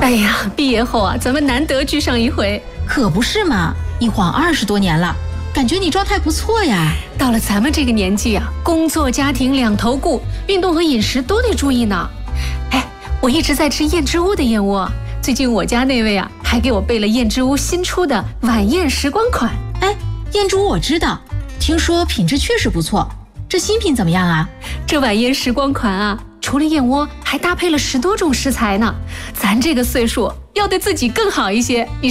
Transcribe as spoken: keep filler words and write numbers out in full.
哎呀，毕业后啊，咱们难得聚上一回。 可不是嘛，一晃二十多年了，感觉你状态不错呀。 到了咱们这个年纪啊，工作家庭两头顾，运动和饮食都得注意呢。哎，我一直在吃燕之屋的燕窝，最近我家那位啊，还给我备了燕之屋新出的晚宴时光款。 哎，燕之屋我知道，听说品质确实不错，这新品怎么样啊？ 这晚宴时光款啊，除了燕窝，还搭配了十多种食材呢。咱这个岁数，要对自己更好一些。你